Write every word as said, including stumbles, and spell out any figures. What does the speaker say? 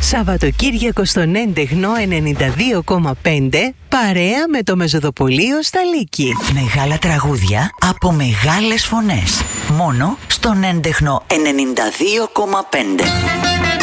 Σαββατοκύριακο στον έντεχνο ενενήντα δύο κόμμα πέντε, παρέα με το Μεζοδοπολείο Σταλίκη. Μεγάλα τραγούδια από μεγάλες φωνές. Μόνο στον έντεχνο ενενήντα δύο κόμμα πέντε.